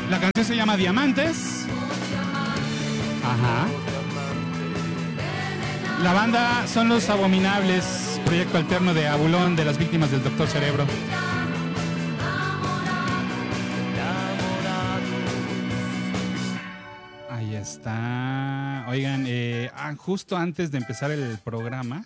La canción se llama Diamantes. Ajá. La banda son Los Abominables, proyecto alterno de Abulón, de las víctimas del Doctor Cerebro. Ahí está. Oigan, justo antes de empezar el programa,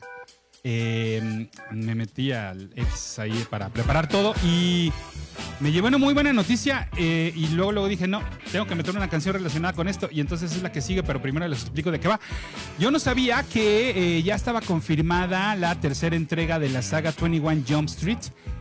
me metí al X ahí para preparar todo y me llevé una muy buena noticia, y luego dije, no, tengo que meter una canción relacionada con esto, y entonces es la que sigue, pero primero les explico de qué va. Yo no sabía que ya estaba confirmada la tercera entrega de la saga 21 Jump Street.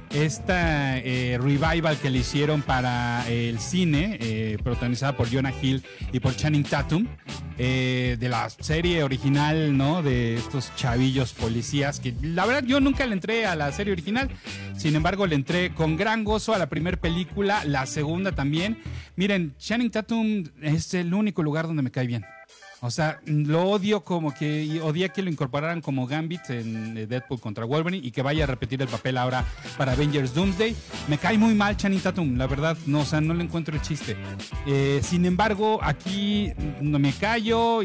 Esta revival que le hicieron para el cine, protagonizada por Jonah Hill y por Channing Tatum, de la serie original, ¿no? De estos chavillos policías, que la verdad yo nunca le entré a la serie original, sin embargo le entré con gran gozo a la primera película, la segunda también. Miren, Channing Tatum es el único lugar donde me cae bien. O sea, lo odio, como que odié que lo incorporaran como Gambit en Deadpool contra Wolverine y que vaya a repetir el papel ahora para Avengers Doomsday. Me cae muy mal Channing Tatum, la verdad, no, o sea, no le encuentro el chiste. Sin embargo, aquí no me callo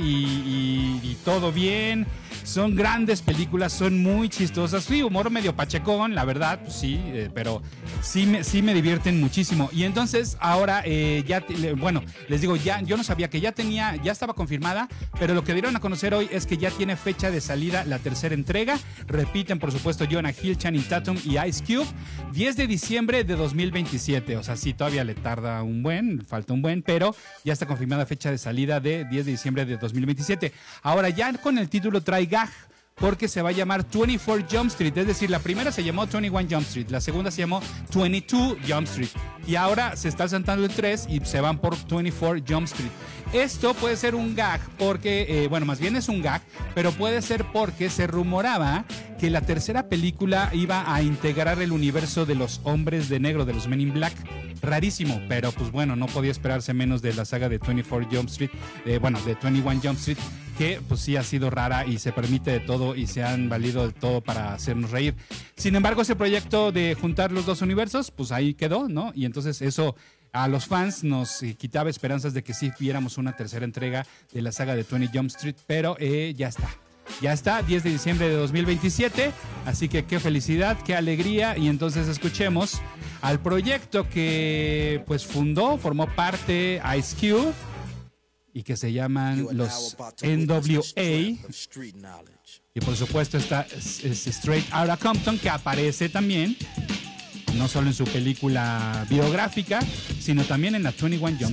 y todo bien. Son grandes películas, son muy chistosas. Sí, humor medio pachecón, la verdad, pues sí, pero sí me divierten muchísimo. Y entonces ahora bueno, les digo, ya yo no sabía que ya estaba confirmada, pero lo que dieron a conocer hoy es que ya tiene fecha de salida la tercera entrega. Repiten, por supuesto, Jonah Hill, Channing Tatum y Ice Cube, 10 de diciembre de 2027. O sea, sí, todavía le tarda falta un buen, pero ya está confirmada fecha de salida de 10 de diciembre de 2027. Ahora ya con el título trae gag, porque se va a llamar 24 Jump Street, es decir, la primera se llamó 21 Jump Street, la segunda se llamó 22 Jump Street, y ahora se está saltando el 3 y se van por 24 Jump Street. Esto puede ser un gag porque, bueno, más bien es un gag, pero puede ser porque se rumoraba que la tercera película iba a integrar el universo de los hombres de negro, de los Men in Black. Rarísimo, pero pues bueno, no podía esperarse menos de la saga de 24 Jump Street, de 21 Jump Street, que pues sí ha sido rara y se permite de todo y se han valido de todo para hacernos reír. Sin embargo, ese proyecto de juntar los dos universos, pues ahí quedó, ¿no? Y entonces eso a los fans nos quitaba esperanzas de que sí viéramos una tercera entrega de la saga de 20 Jump Street, pero ya está. Ya está, 10 de diciembre de 2027, así que qué felicidad, qué alegría. Y entonces escuchemos al proyecto que pues formó parte Ice Cube y que se llaman los NWA. Y por supuesto está Straight Outta Compton, que aparece también, no solo en su película biográfica, sino también en la 21 Jump